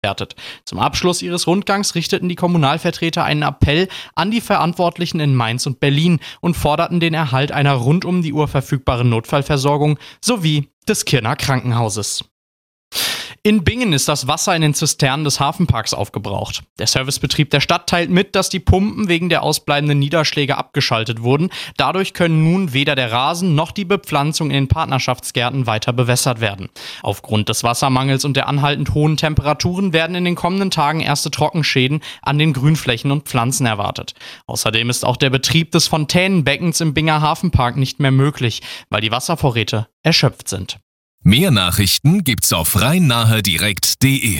wertet. Zum Abschluss ihres Rundgangs richteten die Kommunalvertreter einen Appell an die Verantwortlichen in Mainz und Berlin und forderten den Erhalt einer rund um die Uhr verfügbaren Notfallversorgung sowie des Kirner Krankenhauses. In Bingen ist das Wasser in den Zisternen des Hafenparks aufgebraucht. Der Servicebetrieb der Stadt teilt mit, dass die Pumpen wegen der ausbleibenden Niederschläge abgeschaltet wurden. Dadurch können nun weder der Rasen noch die Bepflanzung in den Partnerschaftsgärten weiter bewässert werden. Aufgrund des Wassermangels und der anhaltend hohen Temperaturen werden in den kommenden Tagen erste Trockenschäden an den Grünflächen und Pflanzen erwartet. Außerdem ist auch der Betrieb des Fontänenbeckens im Binger Hafenpark nicht mehr möglich, weil die Wasservorräte erschöpft sind. Mehr Nachrichten gibt's auf rhein-nahe-direkt.de.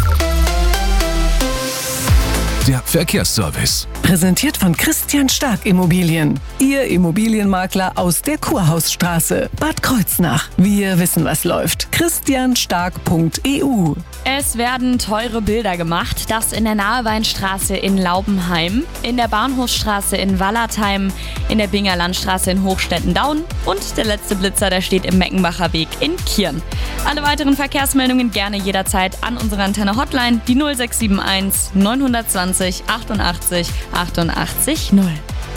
Der Verkehrsservice. Präsentiert von Christian Stark Immobilien. Ihr Immobilienmakler aus der Kurhausstraße, Bad Kreuznach. Wir wissen, was läuft. christianstark.eu. Es werden teure Bilder gemacht. Das in der Naheweinstraße in Laubenheim, in der Bahnhofsstraße in Wallertheim, in der Binger Landstraße in Hochstetten-Daun und der letzte Blitzer, der steht im Meckenbacher Weg in Kirn. Alle weiteren Verkehrsmeldungen gerne jederzeit an unsere Antenne-Hotline, die 0671 920 88 88 0.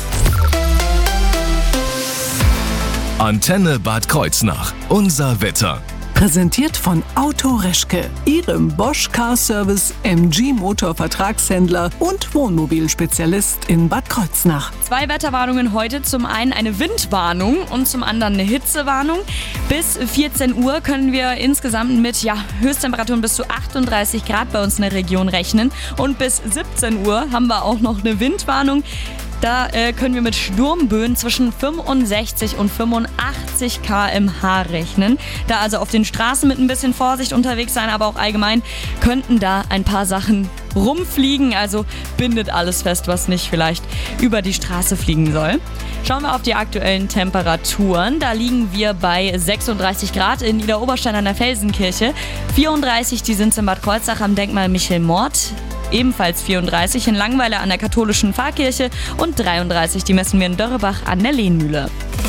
Antenne Bad Kreuznach. Unser Wetter. Präsentiert von Auto Reschke, Ihrem Bosch Car Service MG Motor Vertragshändler und Wohnmobilspezialist in Bad Kreuznach. 2 Wetterwarnungen heute. Zum einen eine Windwarnung und zum anderen eine Hitzewarnung. Bis 14 Uhr können wir insgesamt mit Höchsttemperaturen bis zu 38 Grad bei uns in der Region rechnen. Und bis 17 Uhr haben wir auch noch eine Windwarnung. Da können wir mit Sturmböen zwischen 65 und 85 km/h rechnen. Da also auf den Straßen mit ein bisschen Vorsicht unterwegs sein, aber auch allgemein könnten da ein paar Sachen rumfliegen. Also bindet alles fest, was nicht vielleicht über die Straße fliegen soll. Schauen wir auf die aktuellen Temperaturen. Da liegen wir bei 36 Grad in Idar-Oberstein an der Felsenkirche. 34, die sind in Bad Kreuznach am Denkmal Michel Mort. Ebenfalls 34 in Langweiler an der katholischen Pfarrkirche und 33, die messen wir in Dörrebach an der Lehnmühle.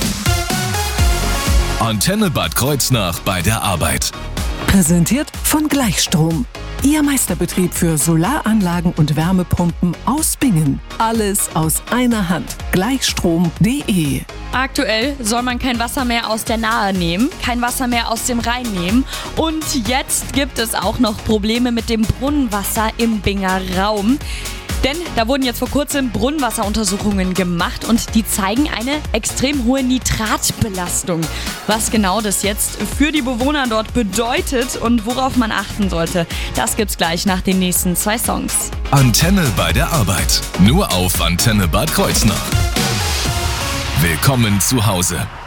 Antenne Bad Kreuznach bei der Arbeit. Präsentiert von Gleichstrom. Ihr Meisterbetrieb für Solaranlagen und Wärmepumpen aus Bingen. Alles aus einer Hand. Gleichstrom.de. Aktuell soll man kein Wasser mehr aus der Nahe nehmen, kein Wasser mehr aus dem Rhein nehmen. Und jetzt gibt es auch noch Probleme mit dem Brunnenwasser im Binger Raum. Denn da wurden jetzt vor kurzem Brunnenwasseruntersuchungen gemacht und die zeigen eine extrem hohe Nitratbelastung. Was genau das jetzt für die Bewohner dort bedeutet und worauf man achten sollte, das gibt's gleich nach den nächsten 2 Songs. Antenne bei der Arbeit. Nur auf Antenne Bad Kreuznach. Willkommen zu Hause.